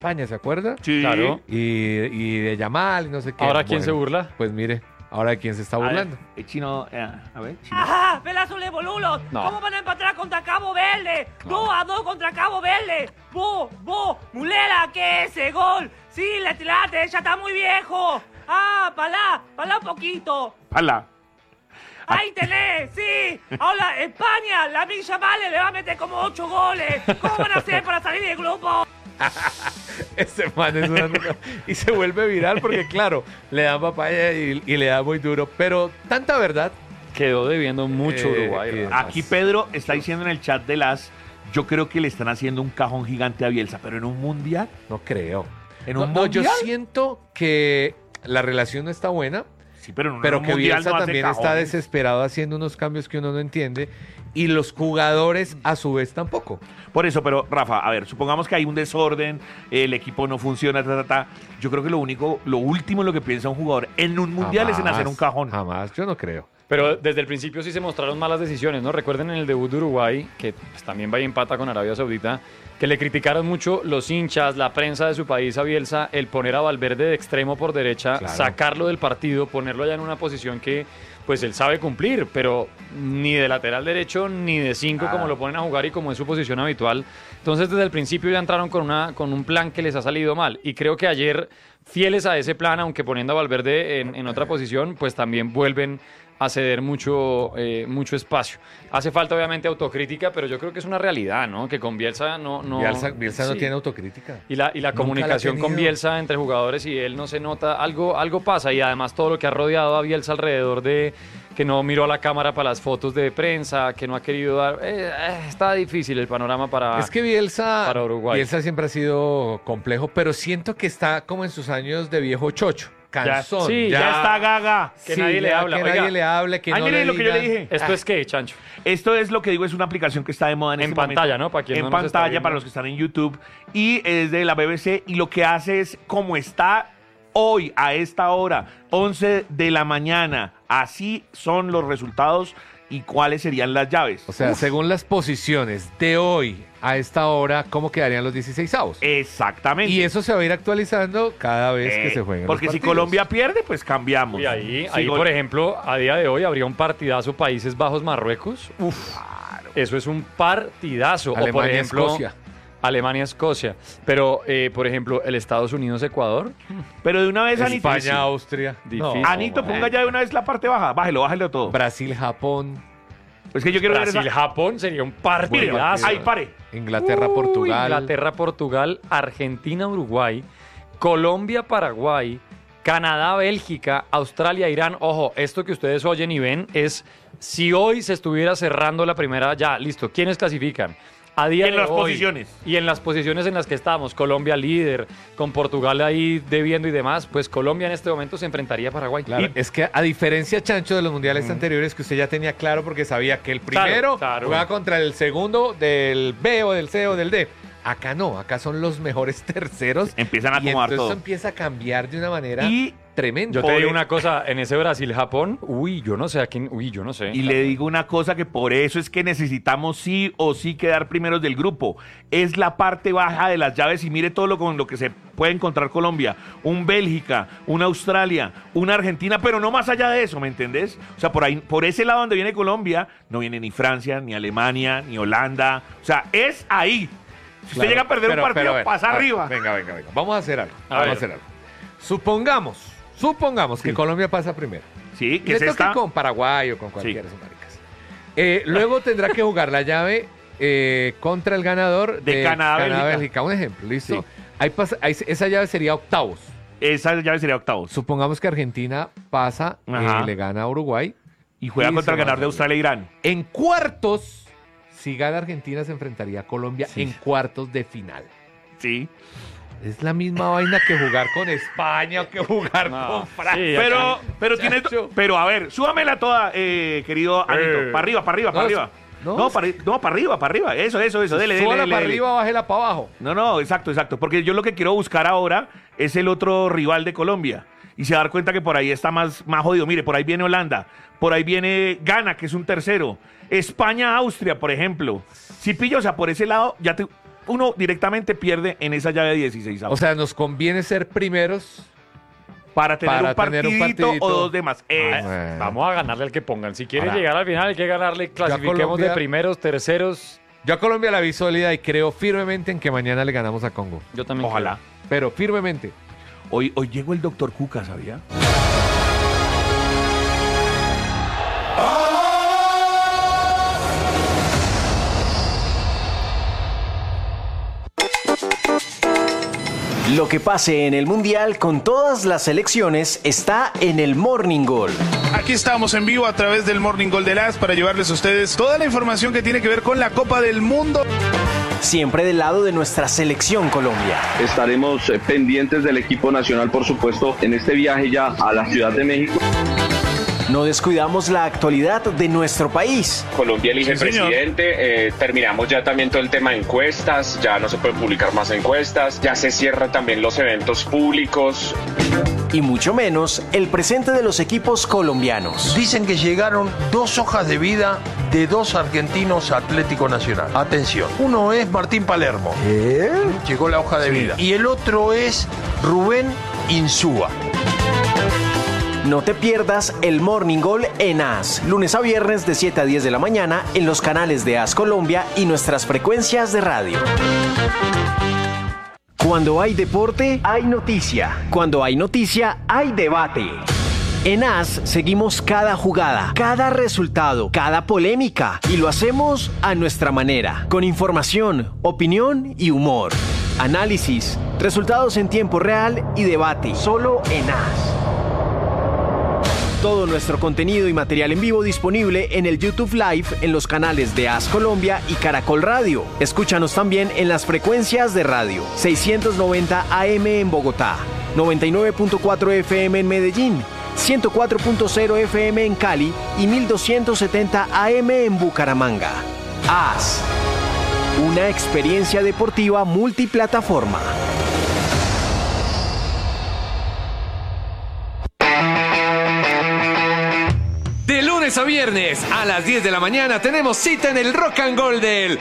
España, ¿se acuerda? Sí. Claro. Y de Yamal y no sé qué. ¿Ahora quién se burla? Pues mire, ahora de quién se está burlando. Chino, a ver, Chino. ¡Ajá! ¡Pedazo de boludos! No. ¿Cómo van a empatar contra Cabo Verde? 2-2 contra Cabo Verde. Vos, Mulera, ¿qué es ese gol? Sí, le tiraste, ya está muy viejo. Ah, palá un poquito. ¡Hala! Ahí tenés, sí. Ahora, España, la Villa Vale le va a meter como 8 goles. ¿Cómo van a hacer para salir del grupo? Ese man es una... Y se vuelve viral porque, claro, le dan papaya y le da muy duro. Pero tanta verdad. Quedó debiendo mucho Uruguay. Rafa. Aquí Pedro está diciendo en el chat de yo creo que le están haciendo un cajón gigante a Bielsa, pero en un mundial. No creo. ¿En No, un no, yo mundial? siento que la relación no está buena, Sí, pero, en pero un que mundial Bielsa no hace también está cajones. desesperado haciendo unos cambios que uno no entiende. Y los jugadores, a su vez, tampoco. Por eso, pero Rafa, a ver, supongamos que hay un desorden, el equipo no funciona, Yo creo que lo último en lo que piensa un jugador en un mundial es en hacer un cajón. Jamás, yo no creo. Pero desde el principio sí se mostraron malas decisiones, ¿no? Recuerden en el debut de Uruguay, que pues, también va y empata con Arabia Saudita, que le criticaron mucho los hinchas, la prensa de su país a Bielsa, el poner a Valverde de extremo por derecha, Claro. sacarlo del partido, ponerlo allá en una posición que pues él sabe cumplir, pero ni de lateral derecho ni de 5 como lo ponen a jugar y como es su posición habitual. Entonces desde el principio ya entraron con un plan que les ha salido mal y creo que ayer, fieles a ese plan, aunque poniendo a Valverde en otra posición, pues también vuelven a ceder mucho espacio. Hace falta obviamente autocrítica, pero yo creo que es una realidad, ¿no? Que con Bielsa no... Bielsa no sí. tiene autocrítica. Y la Nunca comunicación la ha con tenido. Bielsa entre jugadores y él no se nota, algo pasa y además todo lo que ha rodeado a Bielsa alrededor de que no miró a la cámara para las fotos de prensa, que no ha querido dar... está difícil el panorama para... Es que Bielsa Uruguay. siempre ha sido complejo, pero siento que está como en sus años de viejo chocho. Cansón. sí, Ya está Gaga. Que nadie le habla. Que Oiga, nadie le hable, que Ay, no mire le lo que yo le digan. dije. ¿Esto es qué, Chancho? Esto es lo que digo, es una aplicación que está de moda en este pantalla, momento. ¿no? Para quien en no nos está pantalla, viendo. para los que están en YouTube. Y es de la BBC. Y lo que hace es, como está hoy, a esta hora, 11 de la mañana, así son los resultados y cuáles serían las llaves. O sea, según las posiciones de hoy a esta hora, ¿cómo quedarían los 16avos? Exactamente. Y eso se va a ir actualizando cada vez que se jueguen Porque los si partidos. Colombia pierde, pues cambiamos. Y ahí Si por ejemplo, a día de hoy habría un partidazo Países Bajos-Marruecos. Uf, eso es un partidazo. O por Alemania, ejemplo, Escocia. Alemania-Escocia. Pero, por ejemplo, el Estados Unidos-Ecuador. Pero de una vez, Anito. España, Austria. Difícil. Anito, ponga ya de una vez la parte baja. Bájelo todo. Brasil, Japón, Es que yo quiero ver esa... Brasil-Japón sería un Mire, partidazo. ahí pare. Inglaterra, Portugal. Inglaterra, Portugal, Argentina, Uruguay, Colombia, Paraguay, Canadá, Bélgica, Australia, Irán. Ojo, esto que ustedes oyen y ven es si hoy se estuviera cerrando la primera, ya, listo, ¿quiénes clasifican? A día En de las hoy, posiciones. Y en las posiciones en las que estamos, Colombia líder, con Portugal ahí debiendo y demás, pues Colombia en este momento se enfrentaría a Paraguay. Claro, es que a diferencia, Chancho, de los mundiales anteriores, que usted ya tenía claro porque sabía que el primero Claro. jugaba contra el segundo del B o del C o del D. Acá no, acá son los mejores terceros. Empiezan a y acomodar entonces todo. eso empieza a cambiar de una manera Y tremenda. Yo te digo una cosa, en ese Brasil-Japón, yo no sé a quién, yo no sé. Y le digo una cosa, que por eso es que necesitamos sí o sí quedar primeros del grupo. Es la parte baja de las llaves y mire todo lo con lo que se puede encontrar Colombia. Un Bélgica, una Australia, una Argentina, pero no más allá de eso, ¿me entendés? O sea, por ese lado donde viene Colombia, no viene ni Francia, ni Alemania, ni Holanda. O sea, es ahí. Si usted Claro, llega a perder un partido, a ver, pasa a ver, arriba. Venga. Vamos a hacer algo. A ver. Supongamos que Colombia pasa primero. Sí, que Le se toque está... con Paraguay o con cualquiera de sus maricas. Luego tendrá que jugar la llave contra el ganador De Canadá-Bélgica. Bélgica. Un ejemplo, ¿listo? Sí. Esa llave sería octavos. Esa llave sería octavos. Supongamos que Argentina pasa, Ajá. le gana a Uruguay. Y juega Y contra el se va ganador de a- Australia e Irán. En cuartos, si gana Argentina, se enfrentaría a Colombia Sí. en cuartos de final. Sí. Es la misma vaina que jugar con España o que jugar No, con Francia. sí, Pero tiene... Chacho. Pero a ver, súbamela toda, querido Anito. Para arriba, para No, arriba. no, No, para arriba. Eso. Dele. Súbala para arriba, bájela para abajo. No, exacto. Porque yo lo que quiero buscar ahora es el otro rival de Colombia. Y se va a dar cuenta que por ahí está más jodido. Mire, por ahí viene Holanda. Por ahí viene Ghana, que es un tercero. España, Austria, por ejemplo. Si pillo, o sea, por ese lado, uno directamente pierde en esa llave 16. O sea, nos conviene ser primeros para tener un partidito o dos de más. Bueno. Vamos a ganarle al que pongan. Si quiere Ahora, llegar al final, hay que ganarle. Clasifiquemos Colombia- de primeros, terceros. Yo a Colombia la vi sólida y creo firmemente en que mañana le ganamos a Congo. Yo también. Ojalá. Pero firmemente. Hoy llegó el doctor Cuca, ¿sabía? Lo que pase en el Mundial con todas las selecciones está en el Morning Goal. Aquí estamos en vivo a través del Morning Goal de las para llevarles a ustedes toda la información que tiene que ver con la Copa del Mundo. Siempre del lado de nuestra selección Colombia. Estaremos pendientes del equipo nacional, por supuesto, en este viaje ya a la Ciudad de México. No descuidamos la actualidad de nuestro país. Colombia elige Sí, señor. presidente, terminamos ya también todo el tema de encuestas, ya no se pueden publicar más encuestas, ya se cierran también los eventos públicos. Y mucho menos el presente de los equipos colombianos. Dicen que llegaron 2 hojas de vida de 2 argentinos a Atlético Nacional. Atención, uno es Martín Palermo. Llegó la hoja de vida. Y el otro es Rubén Insúa. No te pierdas el Morning Goal en AS, lunes a viernes de 7 a 10 de la mañana en los canales de AS Colombia y nuestras frecuencias de radio. Cuando hay deporte, hay noticia. Cuando hay noticia, hay debate. En AS seguimos cada jugada, cada resultado, cada polémica y lo hacemos a nuestra manera, con información, opinión y humor. Análisis, resultados en tiempo real y debate, solo en AS. Todo nuestro contenido y material en vivo disponible en el YouTube Live en los canales de AS Colombia y Caracol Radio. Escúchanos también en las frecuencias de radio 690 AM en Bogotá, 99.4 FM en Medellín, 104.0 FM en Cali y 1270 AM en Bucaramanga. AS, una experiencia deportiva multiplataforma. De lunes a viernes a las 10 de la mañana tenemos cita en el Rock and Roll del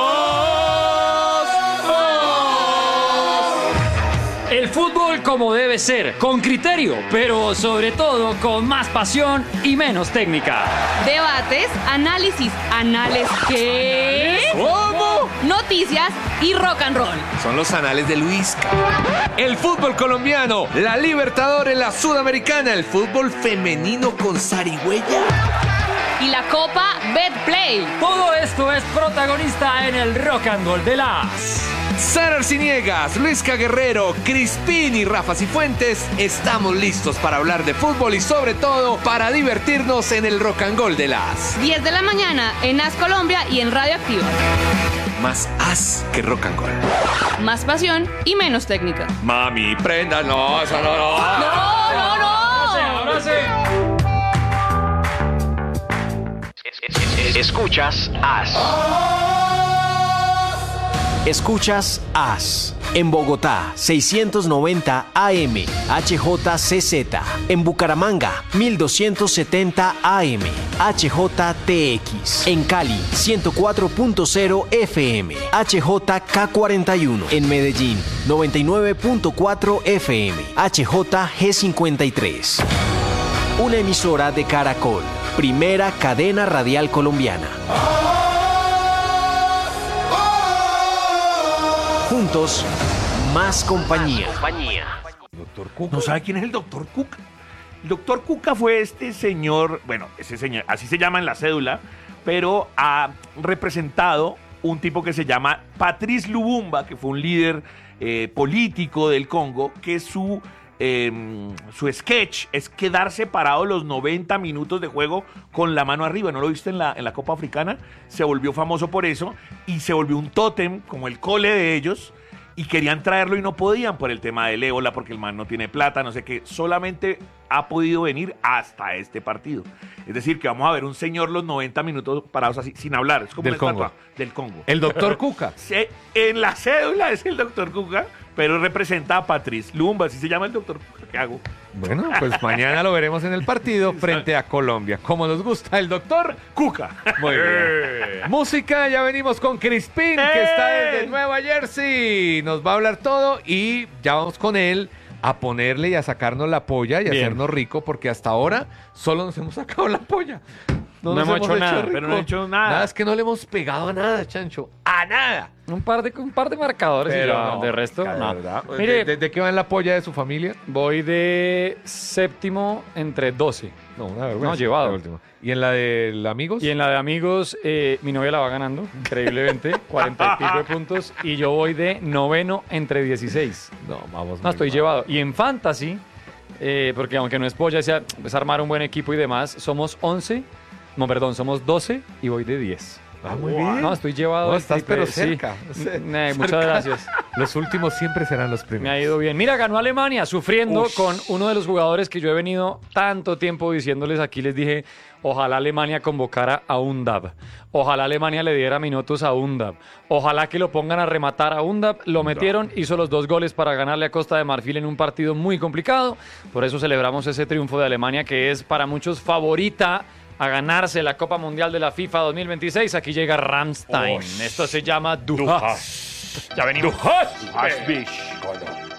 El fútbol como debe ser, con criterio, pero sobre todo con más pasión y menos técnica. Debates, análisis, ¿qué? ¿Cómo? Noticias y rock and roll. Son los anales de Luis. El fútbol colombiano, la Libertadores, la Sudamericana, el fútbol femenino con zarigüeya. Y la Copa Betplay. Todo esto es protagonista en el Rock and Roll de las. Sara Arciniegas, Luisca Guerrero, Crispín y Rafa Cifuentes estamos listos para hablar de fútbol y sobre todo para divertirnos en el Rock and Roll de las. 10 de la mañana en AS Colombia y en Radio Activa. Más as que rock and roll. Más pasión y menos técnica. Mami, prenda, no, eso no. ¡No! Escuchas AS. Escuchas AS. En Bogotá, 690 AM, HJCZ. En Bucaramanga, 1270 AM, HJTX. En Cali, 104.0 FM, HJK41. En Medellín, 99.4 FM, HJG53. Una emisora de Caracol, primera cadena radial colombiana. Juntos, más compañía. Doctor Cuca. ¿No sabe quién es el doctor Cuca? El doctor Cuca fue este señor, bueno, ese señor, así se llama en la cédula, pero ha representado un tipo que se llama Patrice Lumumba, que fue un líder político del Congo, que su sketch es quedarse parado los 90 minutos de juego con la mano arriba. ¿No lo viste en la Copa Africana? Se volvió famoso por eso y se volvió un tótem como el cole de ellos y querían traerlo y no podían por el tema del ébola, porque el man no tiene plata, no sé qué. Solamente ha podido venir hasta este partido. Es decir, que vamos a ver un señor los 90 minutos parados así, sin hablar. Es como Del una Congo. estatua del Congo. El doctor Cuca. Sí, en la cédula es el doctor Cuca, pero representa a Patrice Lumumba, así se llama el doctor Cuca. ¿Qué hago? Bueno, pues mañana lo veremos en el partido frente a Colombia. Como nos gusta el doctor Cuca. Muy bien. Música, ya venimos con Crispín, que está desde Nueva Jersey. Nos va a hablar todo y ya vamos con él a ponerle y a sacarnos la polla y a hacernos rico, porque hasta ahora solo nos hemos sacado la polla. No nos hemos hecho nada, rico. pero no he hecho nada. Nada, es que no le hemos pegado a nada, Chancho. ¡A nada! Un par de marcadores y Pero ya, no, de resto, de no. verdad. Mire, ¿De qué va en la polla de su familia? voy de séptimo entre 12. No, una vergüenza. No, llevado. La última. ¿Y en la de amigos? Y en la de amigos, mi novia la va ganando, increíblemente, 40 y pico de puntos. Y yo voy de noveno entre 16. No, vamos. No, estoy llevado. Y en Fantasy, porque aunque no es polla, es armar un buen equipo y demás, somos 11. No, perdón, somos 12 y voy de 10. Ah, muy bien. No, estoy llevado. No, estás pero sí. cerca. Muchas gracias. Los últimos siempre serán los primeros. Me ha ido bien. Mira, ganó Alemania sufriendo Ush. con uno de los jugadores que yo he venido tanto tiempo diciéndoles aquí. Les dije, ojalá Alemania convocara a Undab. Ojalá Alemania le diera minutos a Undab. Ojalá que lo pongan a rematar a Undab. Lo metieron, hizo los 2 goles para ganarle a Costa de Marfil en un partido muy complicado. Por eso celebramos ese triunfo de Alemania, que es para muchos favorita a ganarse la Copa Mundial de la FIFA 2026. Aquí llega Rammstein. Esto se llama Du hast. Ya venimos. Du hast mich.